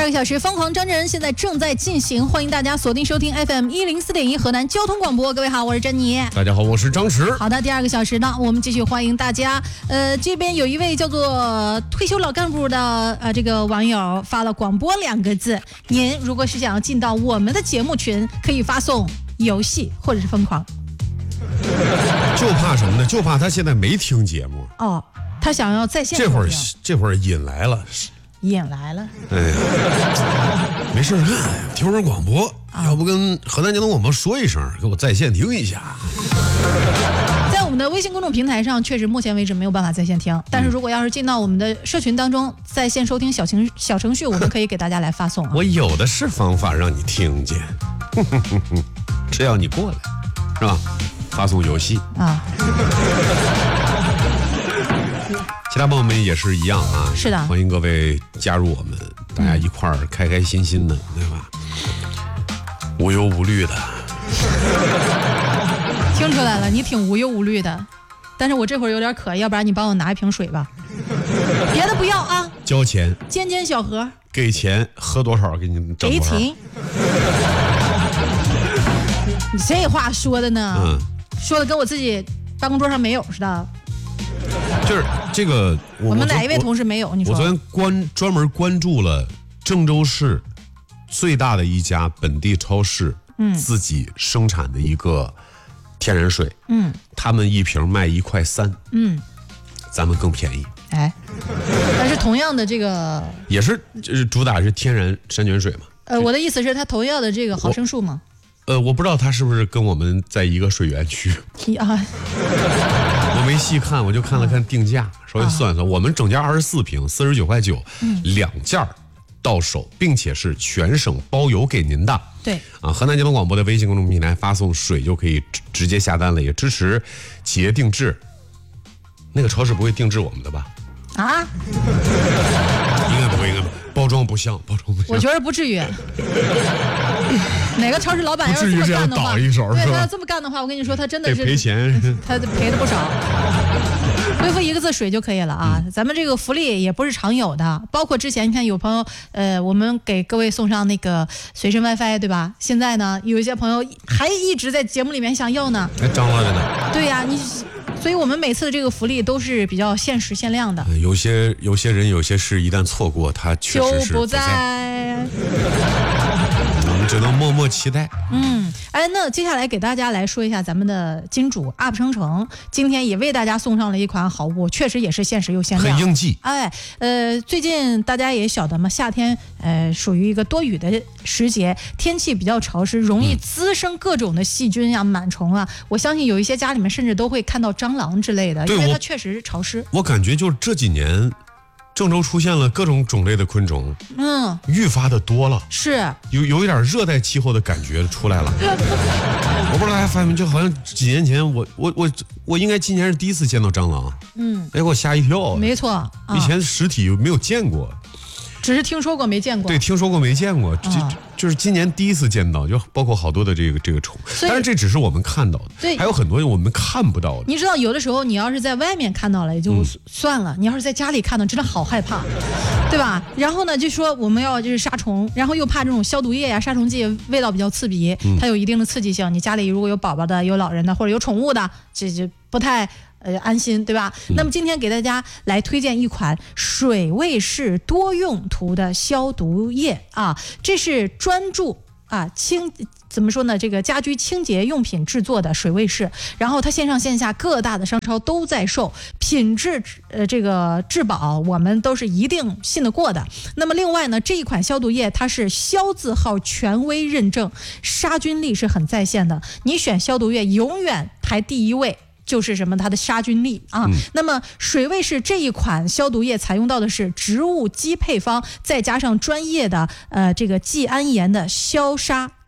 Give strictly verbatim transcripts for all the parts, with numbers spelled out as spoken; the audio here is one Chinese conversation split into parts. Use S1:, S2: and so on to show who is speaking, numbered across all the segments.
S1: 个小时疯狂张真现在正在进行，欢迎大家锁定收听 F M 一零四点一河南交通广播。各位好，我是珍妮。
S2: 大家好，我是张弛。
S1: 好的，第二个小时呢，我们继续欢迎大家。呃，这边有一位叫做退休老干部的呃这个网友发了广播两个字，您如果是想要进到我们的节目群，可以发送游戏或者是疯狂。
S2: 就怕什么呢？就怕他现在没听节目
S1: 哦，他想要在线。
S2: 这会儿这会儿引来了。
S1: 引来了，
S2: 哎呀，没事干，听会儿广播，啊、要不跟河南交通广播说一声，给我在线听一下。
S1: 在我们的微信公众平台上，确实目前为止没有办法在线听，但是如果要是进到我们的社群当中，在线收听小程小程序，我们可以给大家来发送、啊。
S2: 我有的是方法让你听见，哼哼哼哼，只要你过来，是吧？发送游戏啊。其他朋友们也是一样啊，
S1: 是的，
S2: 欢迎各位加入我们，大家一块儿开开心心的，对吧？无忧无虑的。
S1: 听出来了，你挺无忧无虑的，但是我这会儿有点渴，要不然你帮我拿一瓶水吧，别的不要啊。
S2: 交钱，
S1: 尖尖小盒，
S2: 给钱，喝多少给你整多少。
S1: 给钱。你这话说的呢？嗯，说的跟我自己办公桌上没有似的。
S2: 就是这个我，
S1: 我们哪一位同事没有？你说，
S2: 我昨天关专门关注了郑州市最大的一家本地超市，嗯，自己生产的一个天然水，嗯，他们一瓶卖一块三，嗯，咱们更便宜，
S1: 哎，但是同样的这个
S2: 也是就是主打是天然山泉水嘛，
S1: 呃，我的意思是它同样的这个毫升数吗？
S2: 呃，我不知道它是不是跟我们在一个水源区啊。我没细看，我就看了看定价，稍微算算，我们整件二十四瓶，四十九块九，两件到手，并且是全省包邮给您的。
S1: 对
S2: 啊，河南交通广播的微信公众平台发送水就可以直接下单了，也支持企业定制。那个超市不会定制我们的吧？啊？应该不会，应该不会，包装不像，包装不像。
S1: 我觉得不至于。哪个超市老板要是这么干的话，
S2: 一手
S1: 对，他要这么干的话，我跟你说，他真的是
S2: 赔钱，
S1: 他赔的不少。回复一个字水就可以了啊！嗯、咱们这个福利也不是常有的，包括之前你看有朋友，呃，我们给各位送上那个随身 WiFi， 对吧？现在呢，有一些朋友还一直在节目里面想要呢，
S2: 还张罗着呢。
S1: 对呀、啊，你。所以我们每次的这个福利都是比较限时限量的。
S2: 有些有些人有些事一旦错过，他确实是
S1: 就不在。
S2: 我们只能默默期待。
S1: 嗯，哎，那接下来给大家来说一下咱们的金主 U P 商城，今天也为大家送上了一款好物，确实也是限时又限量，
S2: 很应季。
S1: 哎，呃，最近大家也晓得嘛，夏天呃属于一个多雨的时节，天气比较潮湿，容易滋生各种的细菌呀、螨虫啊。我相信有一些家里面甚至都会看到蟑螂之类的，因为它确实潮湿。
S2: 我感觉就是这几年。郑州出现了各种种类的昆虫，嗯，愈发的多了，
S1: 是
S2: 有有一点热带气候的感觉出来了。我不知道大家发现没，就好像几年前我我我我应该今年是第一次见到蟑螂，嗯，哎，给我吓一跳。
S1: 没错，啊、
S2: 以前实体没有见过，
S1: 只是听说过没见过。
S2: 对，听说过没见过，这、啊、就是今年第一次见到，就包括好多的这个这个虫。但是这只是我们看到的，
S1: 对，
S2: 还有很多我们看不到的。
S1: 你知道，有的时候你要是在外面看到了也就算了，嗯、你要是在家里看到，真的好害怕，对吧？然后呢，就说我们要就是杀虫，然后又怕这种消毒液呀、杀虫剂味道比较刺鼻，嗯、它有一定的刺激性。你家里如果有宝宝的、有老人的或者有宠物的，这就不太。呃，安心对吧？嗯、那么今天给大家来推荐一款水卫士多用途的消毒液啊，这是专注啊清怎么说呢？这个家居清洁用品制作的水卫士，然后它线上线下各大的商超都在售，品质呃这个质保我们都是一定信得过的。那么另外呢，这一款消毒液它是消字号权威认证，杀菌力是很在线的。你选消毒液永远排第一位。就是什么它的杀菌力啊、嗯，那么水卫士这一款消毒液采用到的是植物基配方，再加上专业的呃这个季铵盐的消杀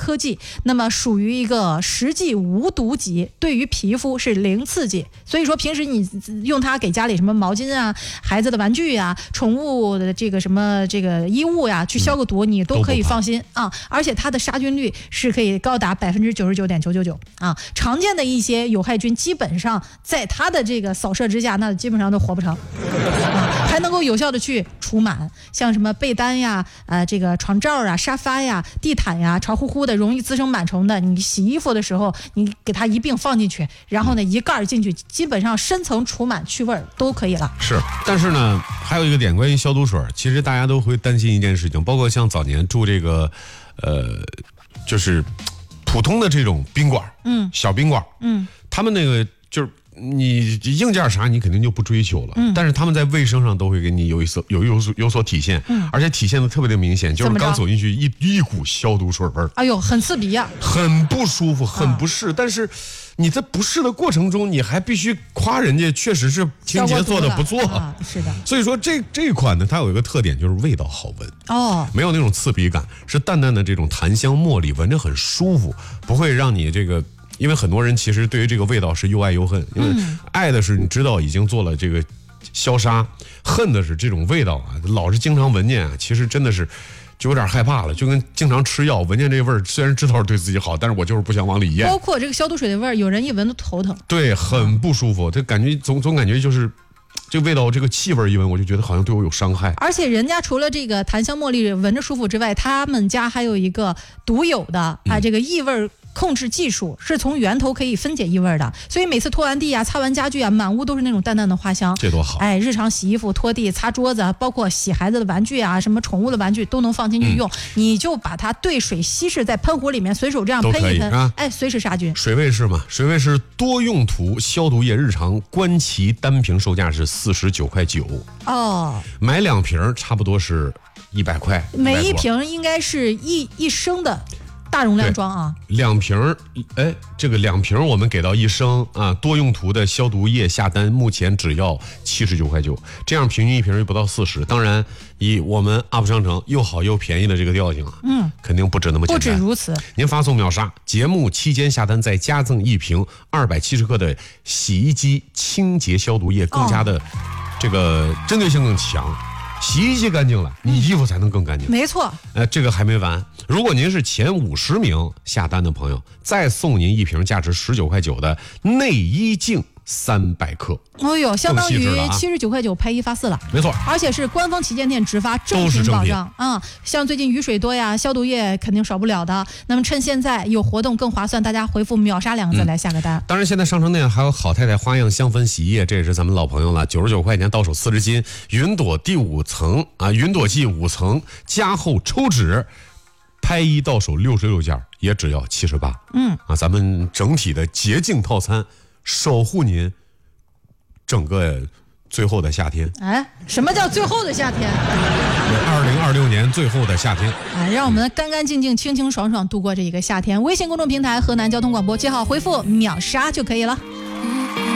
S1: 科技，那么属于一个实际无毒级，对于皮肤是零刺激。所以说平时你用它给家里什么毛巾啊、孩子的玩具啊、宠物的这个什么这个衣物呀、啊、去消个毒，你都可以放心啊。而且它的杀菌率是可以高达百分之九十九点九九九啊。常见的一些有害菌，基本上在它的这个扫射之下，那基本上都活不成。啊、还能够有效的去除螨，像什么被单呀、呃这个床罩啊、沙发呀、地毯呀，潮乎乎的容易滋生螨虫的，你洗衣服的时候，你给它一并放进去，然后呢一盖进去，基本上深层除螨去味儿都可以了。
S2: 是，但是呢，还有一个点关于消毒水，其实大家都会担心一件事情，包括像早年住这个，呃，就是普通的这种宾馆，嗯，小宾馆，嗯，他们那个就是。你硬件啥你肯定就不追求了，嗯，但是他们在卫生上都会给你有一所有有所有所体现，嗯，而且体现的特别的明显，就是刚走进去一一股消毒水味儿，
S1: 哎呦，很刺鼻呀、啊，
S2: 很不舒服，很不适。啊、但是你在不适的过程中，你还必须夸人家确实是清洁做的不错，
S1: 啊、是的。
S2: 所以说这这一款呢，它有一个特点就是味道好闻哦，没有那种刺鼻感，是淡淡的这种檀香茉莉，闻着很舒服，不会让你这个。因为很多人其实对于这个味道是又爱又恨，因为爱的是你知道已经做了这个消杀，恨的是这种味道啊，老是经常闻见啊，其实真的是就有点害怕了，就跟经常吃药闻见这味儿，虽然知道是对自己好，但是我就是不想往里咽。
S1: 包括这个消毒水的味儿，有人一闻都头疼，
S2: 对，很不舒服，这感觉总总感觉就是。这味道，这个气味一闻，我就觉得好像对我有伤害。
S1: 而且人家除了这个檀香茉莉闻着舒服之外，他们家还有一个独有的啊，这个异味控制技术，是从源头可以分解异味的。所以每次拖完地啊、擦完家具啊，满屋都是那种淡淡的花香。
S2: 这多好！
S1: 哎，日常洗衣服、拖地、擦桌子，包括洗孩子的玩具啊、什么宠物的玩具，都能放进去用。嗯、你就把它兑水稀释在喷壶里面，随手这样喷一喷，啊、哎，随时杀菌。
S2: 水卫士嘛，水卫士多用途消毒液日常观其单瓶售价是四十九块九哦，买两瓶差不多是一百块，
S1: 每一瓶应该是一一升的大容量装啊。
S2: 两瓶，哎，这个两瓶我们给到一升啊，多用途的消毒液下单目前只要七十九块九，这样平均一瓶又不到四十。当然，以我们 U P 商城又好又便宜的这个调性啊，嗯，肯定不止那么简单。
S1: 不止如此，
S2: 您发送秒杀，节目期间下单再加赠一瓶二百七十克的洗衣机清洁消毒液，更加的。哦这个针对性更强，洗衣机干净了，你衣服才能更干净。
S1: 没错，
S2: 呃，这个还没完。如果您是前五十名下单的朋友，再送您一瓶价值十九块九的内衣净三百克。
S1: 哦呦，相当于七十九块九拍一发四了。
S2: 没错，
S1: 而且是官方旗舰店直发，正品保障啊、嗯。像最近雨水多呀，消毒液肯定少不了的。那么趁现在有活动更划算，大家回复秒杀两个字来下个单。
S2: 嗯、当然，现在商城内还有好太太花样香氛洗衣液，这也是咱们老朋友了，九十九块钱到手四十斤。云朵第五层啊，云朵记五层加厚抽纸。拍一到手六十六件，也只要七十八。嗯啊，咱们整体的洁净套餐，守护您整个最后的夏天。
S1: 哎，什么叫最后的夏天？
S2: 二零二六年最后的夏天。
S1: 哎，让我们干干净净、清清爽爽度过这一个夏天。微信公众平台河南交通广播，记好回复秒杀就可以了。